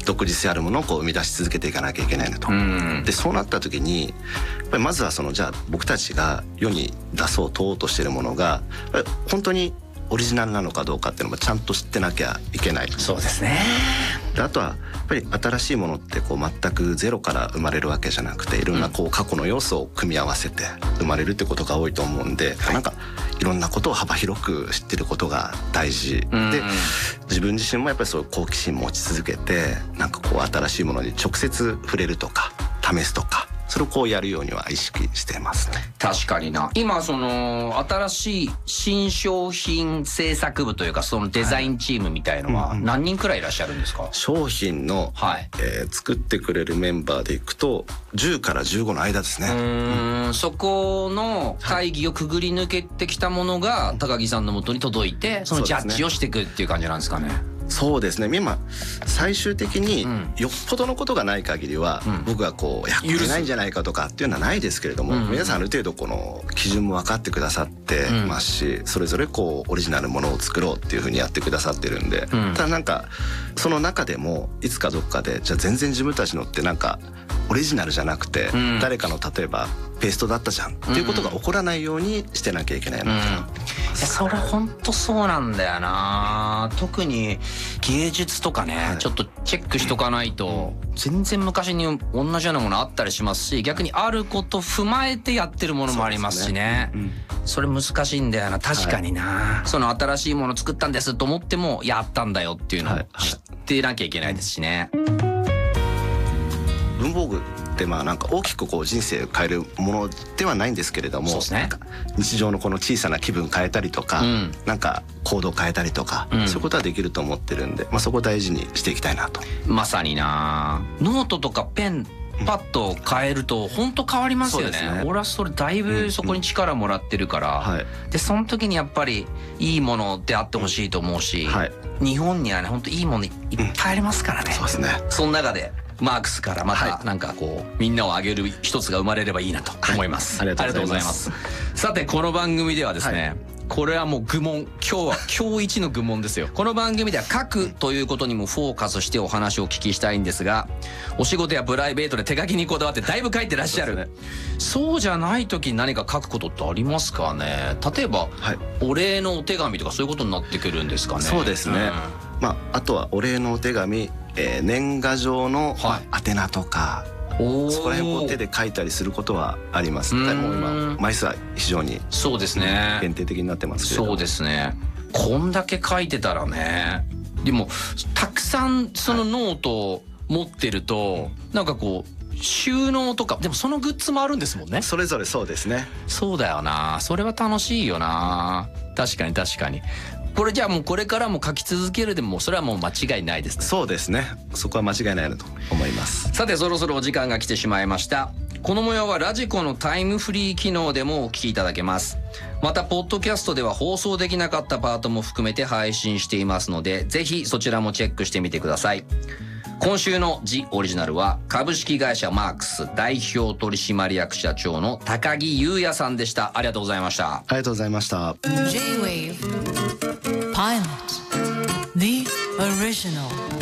独自性あるものをこう生み出し続けていかなきゃいけないのと。でそうなった時にやっぱりまずはじゃあ僕たちが世に出そう問おうとしているものが本当にオリジナルなのかどうかっていうのもちゃんと知ってなきゃいけない。 そうですね。 であとはやっぱり新しいものってこう全くゼロから生まれるわけじゃなくて、いろんなこう過去の要素を組み合わせて生まれるってことが多いと思うんで、なんかいろんなことを幅広く知ってることが大事で、自分自身もやっぱりそういう好奇心持ち続けて、なんかこう新しいものに直接触れるとか試すとか、それをこうやるようには意識していますね。 確かにな。今新しい新商品制作部というかそのデザインチームみたいのは何人くらいいらっしゃるんですか？ 商品の、作ってくれるメンバーでいくと10から15の間ですね。 そこの会議をくぐり抜けてきたものが高木さんの元に届いて、そのジャッジをしていくっていう感じなんですかね。 そうですね。今最終的によっぽどのことがない限りは、僕はこうこれないんじゃないかとかっていうのはないですけれども、皆さんある程度この基準も分かってくださってますし、それぞれこうオリジナルものを作ろうっていうふうにやってくださってるんで、ただなんかその中でもいつかどっかでじゃあ全然自分たちのってなんかオリジナルじゃなくて、誰かの例えばペーストだったじゃんっていうことが起こらないようにしてなきゃいけないなと思ってます。 それ本当そうなんだよな。特に芸術とかね、ちょっとチェックしとかないと全然昔に同じようなものあったりしますし、逆にあること踏まえてやってるものもありますしね。それ難しいんだよな。確かにな、その新しいもの作ったんですと思ってもやったんだよっていうのを知ってなきゃいけないですしね。 文房具ってなんか大きくこう人生を変えるものではないんですけれども、なんか日常のこの小さな気分変えたりとか、なんか行動変えたりとか、そういうことはできると思ってるんで、そこを大事にしていきたいなと。まさにな。ノートとかペンパッと変えると本当変わりますよね。俺はそれだいぶそこに力もらってるから、でその時にやっぱりいいものであってほしいと思うし、日本にはね本当いいものいっぱいありますからね。そうですね。その中でマークスからまたなんかこうみんなを挙げる一つが生まれればいいなと思います。ありがとうございます。さてこの番組ではですね、これはもう愚問、今日一の愚問ですよ。この番組では書くということにもフォーカスしてお話をお聞きしたいんですが、お仕事やプライベートで手書きにこだわってだいぶ書いてらっしゃる。そうじゃない時に何か書くことってありますかね。例えば、お礼のお手紙とかそういうことになってくるんですかね。そうですね。あとはお礼のお手紙、年賀状の宛名とか、そこら辺を手で書いたりすることはあります。でも今枚数は非常にそうですね、限定的になってますけど。そうですね。こんだけ書いてたらね。でもたくさんそのノートを持ってると、なんかこう収納とかでもそのグッズもあるんですもんね。それぞれそうですね。そうだよな。それは楽しいよな。確かに確かに。これじゃあもうこれからも書き続けるでもそれはもう間違いないですね。そうですね。そこは間違いないなと思います。さてそろそろお時間が来てしまいました。この模様はラジコのタイムフリー機能でもお聞きいただけます。またポッドキャストでは放送できなかったパートも含めて配信していますので、ぜひそちらもチェックしてみてください。今週のジ・オリジナルは株式会社マークス代表取締役社長の高木優也さんでした。ありがとうございました。ありがとうございました。J-Wave Pilot The Original